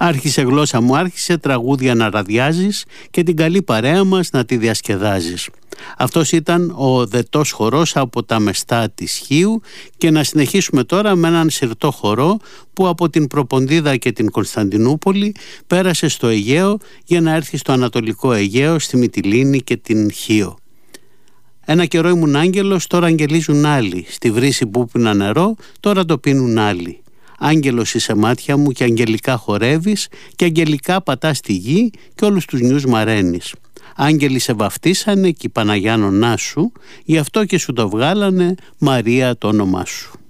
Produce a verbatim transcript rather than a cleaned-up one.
Άρχισε γλώσσα μου, άρχισε τραγούδια να ραδιάζεις και την καλή παρέα μας να τη διασκεδάζεις. Αυτός ήταν ο δετός χορός από τα μεστά της Χίου και να συνεχίσουμε τώρα με έναν σιρτό χορό που από την Προπονδίδα και την Κωνσταντινούπολη πέρασε στο Αιγαίο για να έρθει στο Ανατολικό Αιγαίο, στη Μυτιλήνη και την Χίο. Ένα καιρό ήμουν άγγελος, τώρα αγγελίζουν άλλοι. Στη βρύση που πίνα νερό, τώρα το πίνουν άλλοι. Άγγελος είσαι μάτια μου και αγγελικά χορεύεις και αγγελικά πατάς τη γη και όλους τους νιούς μαραίνεις. Άγγελοι σε βαφτίσανε και η Παναγιάννονά σου, γι' αυτό και σου το βγάλανε Μαρία το όνομά σου.